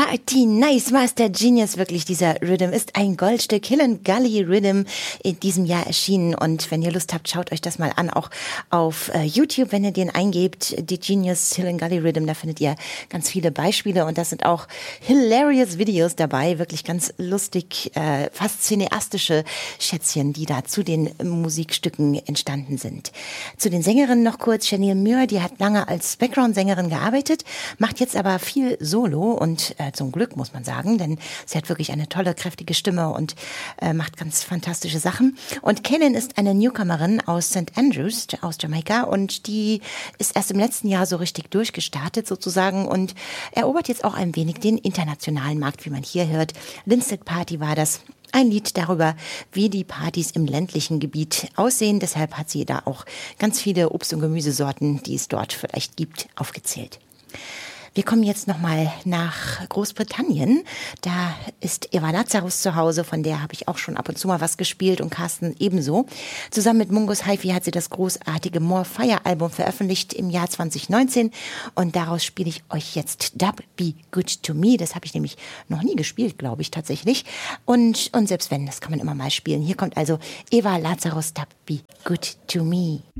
Party Nice Master Genius, wirklich dieser Rhythm ist ein Goldstück. Hillen Gully Rhythm in diesem Jahr erschienen und wenn ihr Lust habt, schaut euch das mal an, auch auf YouTube, wenn ihr den eingebt, die Genius Hillen Gully Rhythm, da findet ihr ganz viele Beispiele und das sind auch hilarious Videos dabei, wirklich ganz lustig, fast cineastische Schätzchen, die da zu den Musikstücken entstanden sind. Zu den Sängerinnen noch kurz, Chanel Muir, die hat lange als Background-Sängerin gearbeitet, macht jetzt aber viel Solo und zum Glück, muss man sagen, denn sie hat wirklich eine tolle, kräftige Stimme und macht ganz fantastische Sachen. Und Kaylin ist eine Newcomerin aus St. Andrews, aus Jamaika und die ist erst im letzten Jahr so richtig durchgestartet sozusagen und erobert jetzt auch ein wenig den internationalen Markt, wie man hier hört. Linstead Party war das. Ein Lied darüber, wie die Partys im ländlichen Gebiet aussehen. Deshalb hat sie da auch ganz viele Obst- und Gemüsesorten, die es dort vielleicht gibt, aufgezählt. Wir kommen jetzt nochmal nach Großbritannien. Da ist Eva Lazarus zu Hause, von der habe ich auch schon ab und zu mal was gespielt und Carsten ebenso. Zusammen mit Mungus Hi-Fi hat sie das großartige More Fire Album veröffentlicht im Jahr 2019 und daraus spiele ich euch jetzt Dub Be Good To Me. Das habe ich nämlich noch nie gespielt, glaube ich tatsächlich. Und selbst wenn, das kann man immer mal spielen. Hier kommt also Eva Lazarus Dub Be Good To Me.